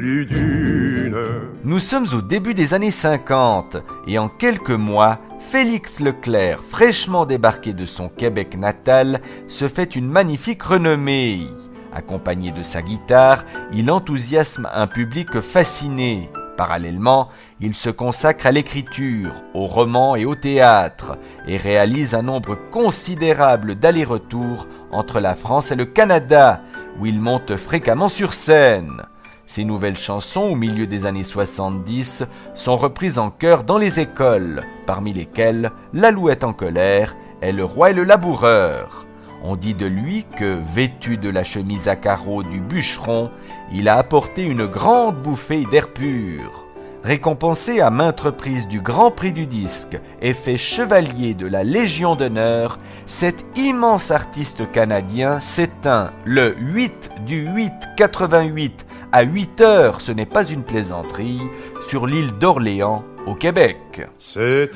plus d'une. Nous sommes au début des années 50 et en quelques mois, Félix Leclerc, fraîchement débarqué de son Québec natal, se fait une magnifique renommée. Accompagné de sa guitare, il enthousiasme un public fasciné. Parallèlement, il se consacre à l'écriture, au roman et au théâtre et réalise un nombre considérable d'allers-retours entre la France et le Canada, où il monte fréquemment sur scène. Ses nouvelles chansons, au milieu des années 70, sont reprises en chœur dans les écoles, parmi lesquelles L'Alouette en colère et Le Roi et le Laboureur. On dit de lui que, vêtu de la chemise à carreaux du bûcheron, il a apporté une grande bouffée d'air pur. Récompensé à maintes reprises du Grand Prix du disque et fait chevalier de la Légion d'honneur, cet immense artiste canadien s'éteint le 8 du 8 88 à 8 heures, ce n'est pas une plaisanterie, sur l'île d'Orléans, au Québec. C'est